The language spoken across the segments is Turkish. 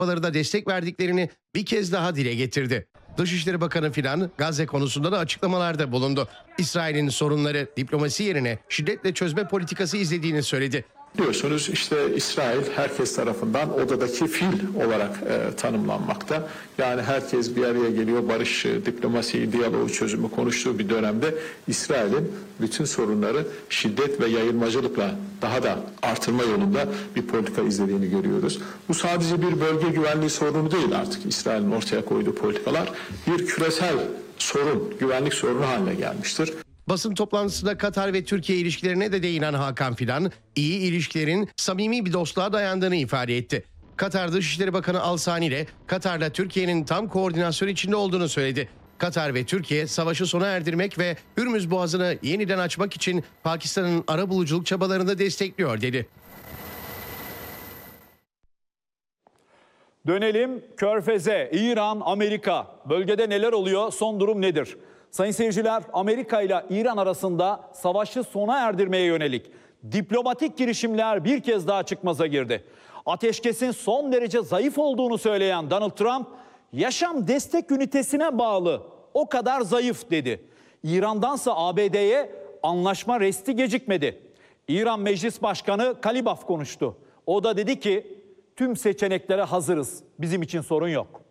da destek verdiklerini bir kez daha dile getirdi. Dışişleri Bakanı filan Gazze konusunda da açıklamalarda bulundu. İsrail'in sorunları diplomasi yerine şiddetle çözme politikası izlediğini söyledi. Biliyorsunuz işte İsrail herkes tarafından odadaki fil olarak tanımlanmakta. Yani herkes bir araya geliyor, barış, diplomasi, diyaloğu, çözümü konuştuğu bir dönemde İsrail'in bütün sorunları şiddet ve yayılmacılıkla daha da artırma yolunda bir politika izlediğini görüyoruz. Bu sadece bir bölge güvenliği sorunu değil artık İsrail'in ortaya koyduğu politikalar. Bir küresel sorun, güvenlik sorunu haline gelmiştir. Basın toplantısında Katar ve Türkiye ilişkilerine de değinen Hakan Fidan, iyi ilişkilerin samimi bir dostluğa dayandığını ifade etti. Katar Dışişleri Bakanı Al-Sani ile Katar'la Türkiye'nin tam koordinasyon içinde olduğunu söyledi. Katar ve Türkiye savaşı sona erdirmek ve Hürmüz Boğazı'nı yeniden açmak için Pakistan'ın arabuluculuk çabalarını destekliyor dedi. Dönelim Körfez'e. İran, Amerika. Bölgede neler oluyor? Son durum nedir? Sayın seyirciler, Amerika ile İran arasında savaşı sona erdirmeye yönelik diplomatik girişimler bir kez daha çıkmaza girdi. Ateşkesin son derece zayıf olduğunu söyleyen Donald Trump, yaşam destek ünitesine bağlı, o kadar zayıf dedi. İran'dansa ABD'ye anlaşma resti gecikmedi. İran Meclis Başkanı Kalibaf konuştu. O da dedi ki tüm seçeneklere hazırız, bizim için sorun yok.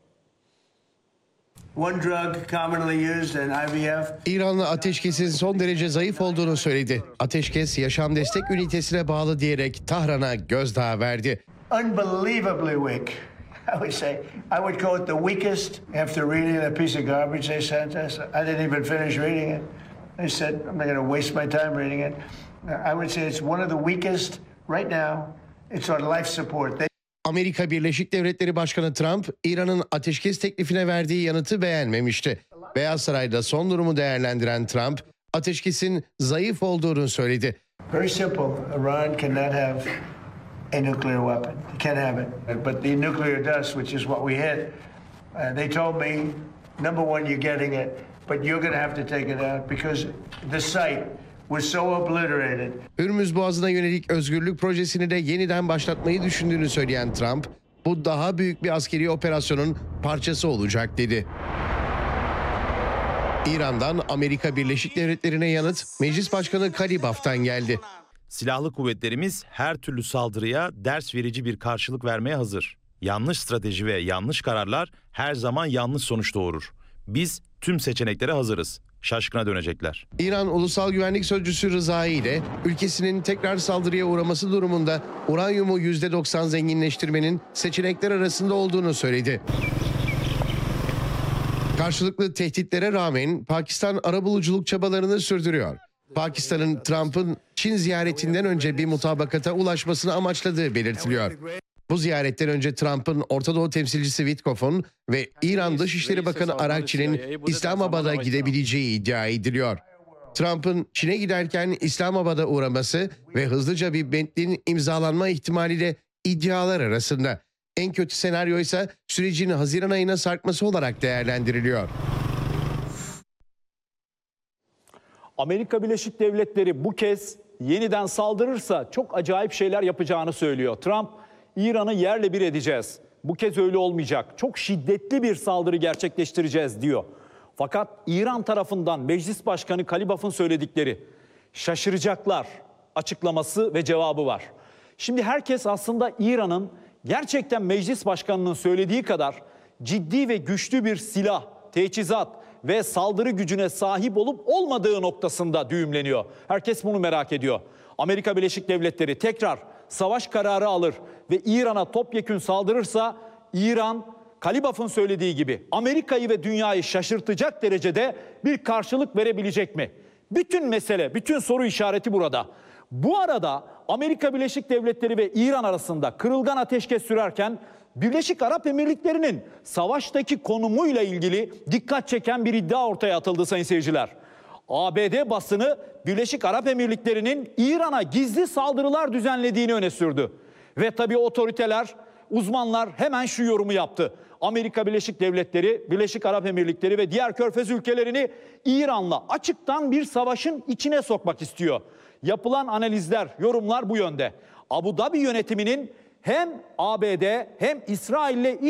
İranlı ateşkesin son derece zayıf olduğunu söyledi. Ateşkes yaşam destek ünitesine bağlı diyerek Tahran'a gözdağı verdi. Unbelievably weak. I would say I would call it the weakest after reading the piece of garbage they sent us. I didn't even finish reading it. They said I'm not going to waste my time reading it. I would say it's one of the weakest right now. It's on life support. Amerika Birleşik Devletleri Başkanı Trump, İran'ın ateşkes teklifine verdiği yanıtı beğenmemişti. Beyaz Saray'da son durumu değerlendiren Trump, ateşkesin zayıf olduğunu söyledi. Very simple. Iran cannot have a nuclear weapon. They can't have it. But the nuclear dust, which is what we hit, they told me, number one, you're getting it, but you're going to have to take it out because the site was so obliterated. Hürmüz Boğazı'na yönelik özgürlük projesini de yeniden başlatmayı düşündüğünü söyleyen Trump, bu daha büyük bir askeri operasyonun parçası olacak dedi. İran'dan Amerika Birleşik Devletleri'ne yanıt Meclis Başkanı Kalibaf'tan geldi. Silahlı kuvvetlerimiz her türlü saldırıya ders verici bir karşılık vermeye hazır. Yanlış strateji ve yanlış kararlar her zaman yanlış sonuç doğurur. Biz tüm seçeneklere hazırız. Şaşkına dönecekler. İran Ulusal Güvenlik Sözcüsü Rızai ile ülkesinin tekrar saldırıya uğraması durumunda uranyumu %90 zenginleştirmenin seçenekler arasında olduğunu söyledi. Karşılıklı tehditlere rağmen Pakistan arabuluculuk çabalarını sürdürüyor. Pakistan'ın Trump'ın Çin ziyaretinden önce bir mutabakata ulaşmasını amaçladığı belirtiliyor. Bu ziyaretten önce Trump'ın Orta Doğu temsilcisi Witkoff'un ve İran Dışişleri Bakanı Arakçi'nin İslamabad'a gidebileceği iddia ediliyor. Trump'ın Çin'e giderken İslamabad'a uğraması ve hızlıca bir metnin imzalanma ihtimaliyle iddialar arasında. En kötü senaryo ise sürecin Haziran ayına sarkması olarak değerlendiriliyor. Amerika Birleşik Devletleri bu kez yeniden saldırırsa çok acayip şeyler yapacağını söylüyor. Trump, İran'ı yerle bir edeceğiz. Bu kez öyle olmayacak. Çok şiddetli bir saldırı gerçekleştireceğiz diyor. Fakat İran tarafından Meclis Başkanı Kalibaf'ın söyledikleri şaşıracaklar açıklaması ve cevabı var. Şimdi herkes aslında İran'ın gerçekten Meclis Başkanı'nın söylediği kadar ciddi ve güçlü bir silah, teçhizat ve saldırı gücüne sahip olup olmadığı noktasında düğümleniyor. Herkes bunu merak ediyor. Amerika Birleşik Devletleri tekrar savaş kararı alır ve İran'a topyekün saldırırsa İran, Kalibaf'ın söylediği gibi Amerika'yı ve dünyayı şaşırtacak derecede bir karşılık verebilecek mi? Bütün mesele, bütün soru işareti burada. Bu arada Amerika Birleşik Devletleri ve İran arasında kırılgan ateşkes sürerken Birleşik Arap Emirlikleri'nin savaştaki konumuyla ilgili dikkat çeken bir iddia ortaya atıldı sayın seyirciler. ABD basını Birleşik Arap Emirlikleri'nin İran'a gizli saldırılar düzenlediğini öne sürdü. Ve tabii otoriteler, uzmanlar hemen şu yorumu yaptı. Amerika Birleşik Devletleri, Birleşik Arap Emirlikleri ve diğer Körfez ülkelerini İran'la açıktan bir savaşın içine sokmak istiyor. Yapılan analizler, yorumlar bu yönde. Abu Dhabi yönetiminin hem ABD hem İsrail'le